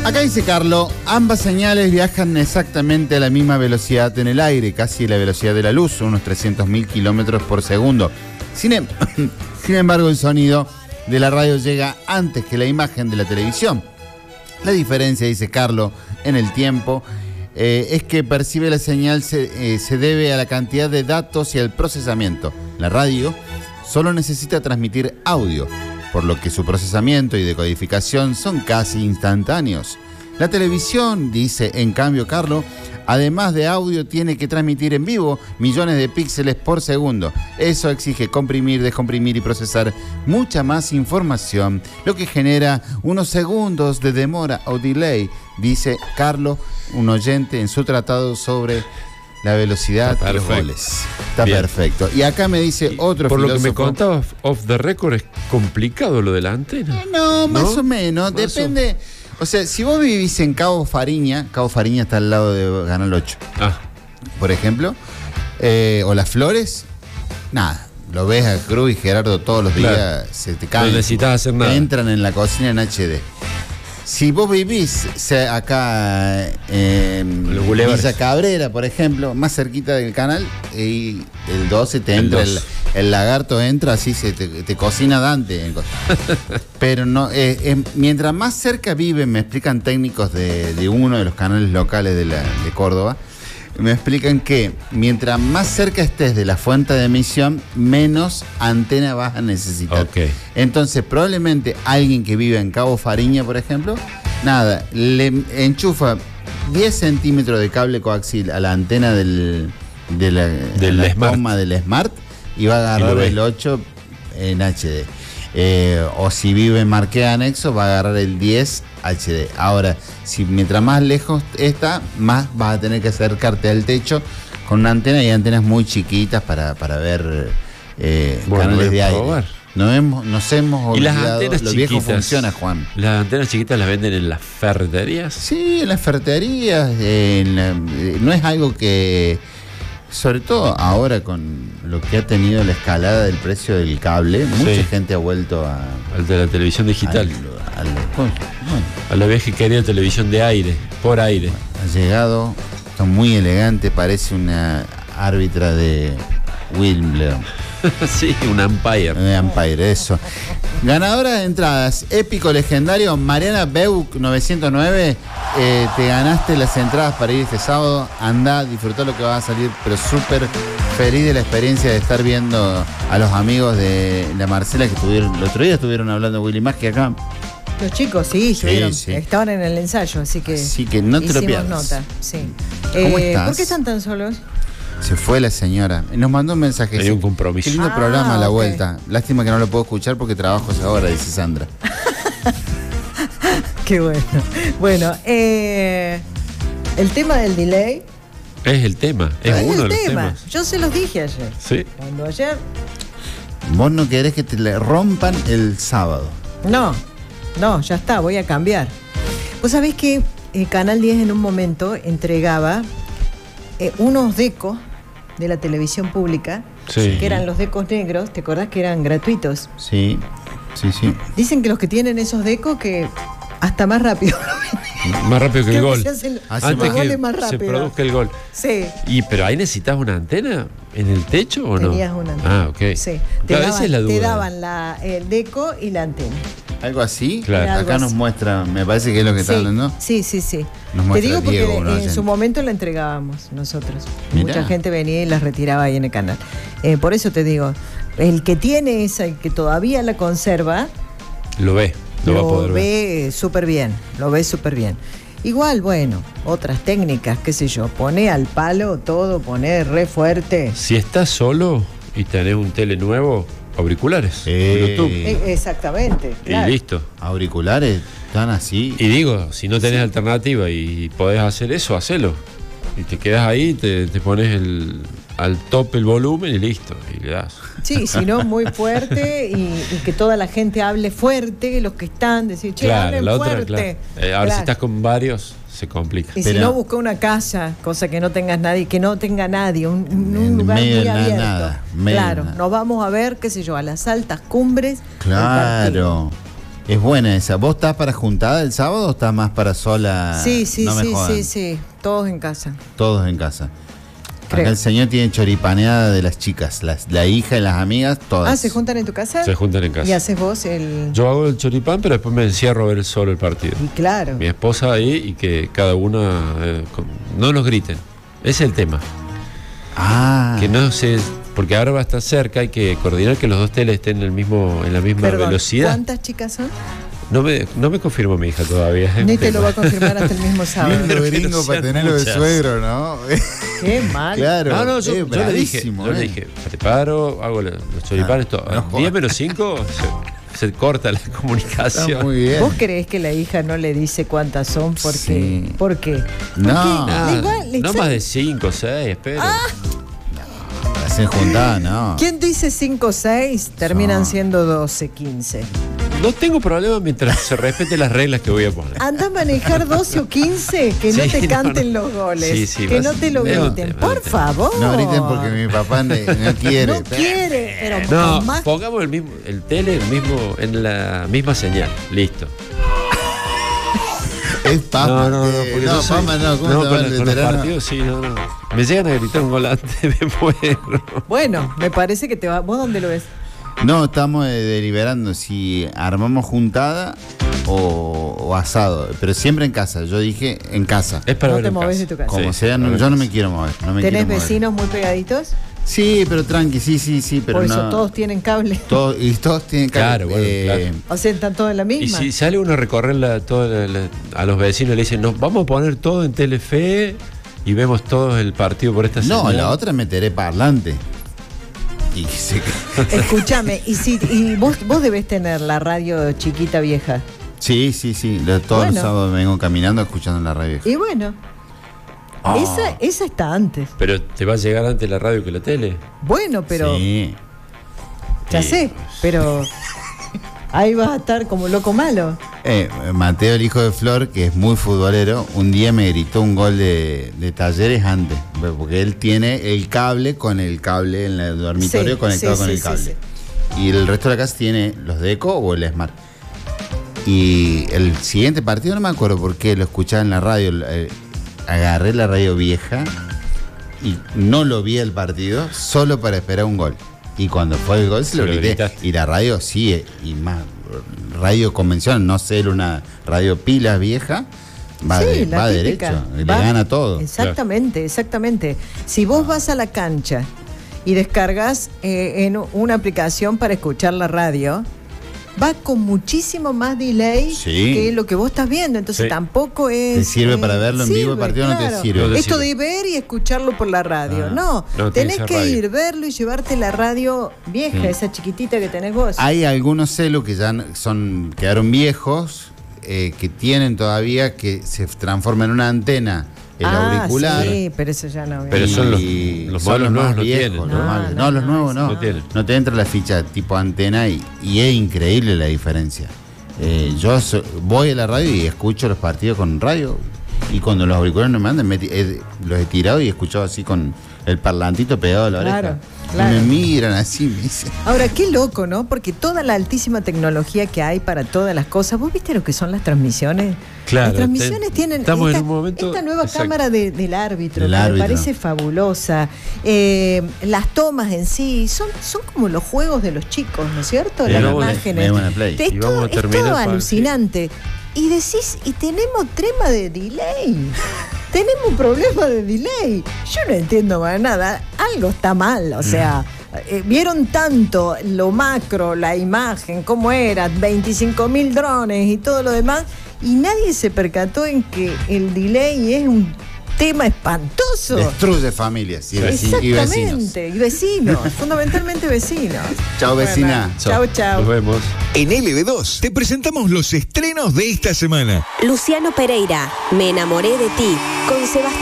Acá dice Carlos, ambas señales viajan exactamente a la misma velocidad en el aire, casi la velocidad de la luz, unos 300.000 kilómetros por segundo. Sin embargo, el sonido de la radio llega antes que la imagen de la televisión. La diferencia, dice Carlos, en el tiempo es que percibe la señal se debe a la cantidad de datos y al procesamiento. La radio solo necesita transmitir audio, por lo que su procesamiento y decodificación son casi instantáneos. La televisión, dice en cambio Carlos, además de audio tiene que transmitir en vivo millones de píxeles por segundo. Eso exige comprimir, descomprimir y procesar mucha más información, lo que genera unos segundos de demora o delay, dice Carlos, un oyente en su tratado sobre la velocidad de los goles. Está bien. Perfecto. Y acá me dice otro por filósofo. Lo que me contabas off the record, es complicado lo de la antena. No, más o menos. Depende. O sea, si vos vivís en Cabo Fariña está al lado de Canal 8. Por ejemplo. O Las Flores. Nada. Lo ves a Cruz y Gerardo todos los días. Se te caen. No necesitas hacer nada. Entran en la cocina en HD. Si vos vivís acá en Villa Cabrera, por ejemplo, más cerquita del canal, y el 12 te entra, el lagarto entra, así te cocina Dante. Pero no, mientras más cerca viven, me explican técnicos de uno de los canales locales de Córdoba, me explican que mientras más cerca estés de la fuente de emisión, menos antena vas a necesitar. Okay. Entonces, probablemente alguien que vive en Cabo Fariña, por ejemplo, nada, le enchufa 10 centímetros de cable coaxial a la antena de la toma del Smart y va a agarrar el 8 en HD. O si vive en Marqués Anexo, va a agarrar el 10 HD. Ahora, mientras más lejos está, más vas a tener que acercarte al techo con una antena, y antenas muy chiquitas para ver canales de aire. Nos hemos olvidado. ¿Y las lo antenas chiquitas? Viejo funciona, Juan. ¿Las antenas chiquitas las venden en las ferreterías? Sí, en las ferreterías. No es algo que... Sobre todo ahora con lo que ha tenido la escalada del precio del cable, mucha gente ha vuelto al de la televisión digital. A la vieja querida televisión de aire, por aire. Ha llegado, está muy elegante, parece una árbitra de Wimbledon. Sí, un umpire. Un umpire, eso. Ganadora de entradas, épico legendario, Mariana Beuk 909. Te ganaste las entradas para ir este sábado. Andá, disfrutá lo que va a salir, pero súper feliz de la experiencia de estar viendo a los amigos de la Marcela que estuvieron. El otro día estuvieron hablando de Willy Más que acá. Los chicos, sí. Estaban en el ensayo, así que no te lo pierdas. Nota, sí. ¿Cómo estás? ¿Por qué están tan solos? Se fue la señora. Nos mandó un mensaje. Hay un compromiso. Qué lindo programa a la vuelta. Lástima que no lo puedo escuchar porque trabajo esa hora, dice Sandra. Qué bueno. Bueno, el tema del delay. Es el tema. Es uno de los temas. Yo se los dije ayer. Sí. Cuando ayer. Vos no querés que te le rompan el sábado. No, ya está, voy a cambiar. Vos sabés que Canal 10 en un momento entregaba unos decos de la televisión pública, que eran los decos negros, ¿te acordás que eran gratuitos? Sí. Dicen que los que tienen esos decos que hasta más rápido. Más rápido que el gol. Antes que se produzca el gol. Sí. ¿Pero ahí necesitas una antena en el techo o no? Tenías una antena. Ok. Sí. Te daban el deco y la antena. ¿Algo así? Claro. Acá nos muestra, me parece que es lo que está hablando. Sí. Te digo porque en su momento la entregábamos nosotros. Mirá. Mucha gente venía y la retiraba ahí en el canal. Por eso te digo, el que tiene esa y que todavía la conserva, lo ve. Lo ve súper bien. Igual, bueno, otras técnicas, qué sé yo, poné al palo todo, poné re fuerte. Si estás solo y tenés un tele nuevo, auriculares, Bluetooth. Exactamente. Claro. Y listo. Auriculares tan así. Y digo, si no tenés alternativa y podés hacer eso, hacelo. Y te quedás ahí, te pones al top el volumen y listo, y le das. Sí, si no, muy fuerte y que toda la gente hable fuerte, los que están, decir, hablen la fuerte. Otra, ahora si estás con varios, se complica. Y si no, busca una casa, cosa que no tengas nadie, que no tenga nadie, un lugar muy abierto. Claro, nos vamos a ver, qué sé yo, a las altas cumbres. Claro. Es buena esa. ¿Vos estás para juntada el sábado o estás más para sola? Sí, No me jodan. sí. Todos en casa. Todos en casa. Creo. Acá el señor tiene choripaneada de las chicas, la hija y las amigas, todas. Ah, ¿se juntan en tu casa? Se juntan en casa. Y haces vos el... Yo hago el choripán, pero después me encierro a ver solo el partido. Y claro. Mi esposa ahí y que cada una no nos griten. Ese es el tema. Ah. Que no se... Porque ahora va a estar cerca, hay que coordinar que los dos teles estén en la misma Perdón, velocidad. ¿cuántas chicas son? No me confirmó mi hija todavía. Ni te lo va a confirmar hasta el mismo sábado. Lindo gringo para tenerlo de muchas. suegro, ¿no? Qué mal. Claro. No, yo le dije, bravísimo, le dije, preparo, hago los choripanes, todo. no 10 menos 5 se corta la comunicación. Está muy bien. ¿Vos creés que la hija no le dice cuántas son? Porque, Sí. ¿por qué? No. No más de 5 o 6, espero. Hacen juntada, no. ¿Quién dice 5 o 6? Terminan No. siendo 12, 15. No tengo problema mientras se respeten las reglas que voy a poner. Anda a manejar 12 o 15, que no Sí, te no, canten no. los goles. Sí, que vas- no te lo es un griten. tema, Por es un tema. favor. No griten porque mi papá no quiere. No quiere, pero No, con más... pongamos el tele en la misma señal. Listo. Es Papa. Porque yo soy- Papa no. ¿Cómo no, se llama con, el con los veterano? partidos sí, no. Me llegan a gritar un gol antes, me muero. Bueno, me parece que te va... ¿Vos dónde lo ves? No, estamos deliberando si armamos juntada o asado, pero siempre en casa. Yo dije en casa. Es para No ver te en movés casa. de tu casa. Como Sí, sea, para ver yo en no me casa. quiero mover. No me ¿Tenés quiero mover. vecinos muy pegaditos? Sí, pero tranqui, sí, pero Por eso no. todos tienen cable. Y todos tienen Claro, bueno, claro. O sea, están todos en la Y misma. si sale uno a recorrer a los vecinos, le dicen, no, vamos a poner todo en Telefe y vemos todo el partido por esta No, señal. la otra meteré parlante. Y se... Escúchame, y vos debés tener la radio chiquita vieja. Sí. Todos Bueno. los sábados me vengo caminando escuchando la radio. Y bueno, Ah. esa está antes. Pero te va a llegar antes la radio que la tele. Bueno, pero Sí. ya Sí. sé, pero ahí vas a estar como loco malo. Mateo, el hijo de Flor, que es muy futbolero, un día me gritó un gol de Talleres antes, porque él tiene el cable con el cable en el dormitorio Sí, conectado sí, con sí, el cable. sí, Y el resto de la casa tiene los de Eco o el Smart. Y el siguiente partido no me acuerdo por qué lo escuchaba en la radio. Agarré la radio vieja y no lo vi el partido solo para esperar un gol. Y cuando fue el gol se lo grité. gritaste. Y la radio sí, y más radio convencional, no ser una radio pila vieja, va, Sí, la va típica. derecho, le Va- gana todo. Exactamente. Si vos vas a la cancha y descargas en una aplicación para escuchar la radio, va con muchísimo más delay Sí. que lo que vos estás viendo. Entonces Sí. tampoco es... Te sirve para verlo en vivo, el partido no te sirve. No te Esto sirve. de ver y escucharlo por la radio. Ah. No, No, tenés tiene que ser que radio. ir, verlo y llevarte la radio vieja, esa chiquitita que tenés vos. Hay algunos celos que ya quedaron viejos, que tienen todavía que se transforma en una antena el auricular. Sí, pero eso ya no. Pero son los son modelos más nuevos no viejos, tienen, los ¿no? más- No, los nuevos no. no tienen. No te entra la ficha tipo antena y es increíble la diferencia. Voy a la radio y escucho los partidos con radio y cuando los auriculares no me andan, los he tirado y he escuchado así con el parlantito pegado a la Claro, oreja. claro. Y me miran así, me dicen. Ahora, qué loco, ¿no? Porque toda la altísima tecnología que hay para todas las cosas, ¿vos viste lo que son las transmisiones? Claro, Las transmisiones tienen estamos en un momento- esta nueva exacto. cámara del árbitro, Del que árbitro. me parece fabulosa. Las tomas en sí son como los juegos de los chicos, ¿no es cierto? Sí, Las me buena- imágenes. me buena play. Es Y todo, vamos a es terminar todo para- alucinante. Y decís, y tenemos tema de delay. Tenemos un problema de delay. Yo no entiendo más nada. Algo está mal. O sea, vieron tanto lo macro, la imagen, cómo era, 25.000 drones y todo lo demás. Y nadie se percató en que el delay es un tema espantoso. Destruye familias y vecinos. Exactamente. Y vecinos, fundamentalmente vecinos. Chao, vecina. Bueno, chao. Nos vemos. En LB2 te presentamos los estrenos de esta semana. Luciano Pereira, Me enamoré de ti, con Sebastián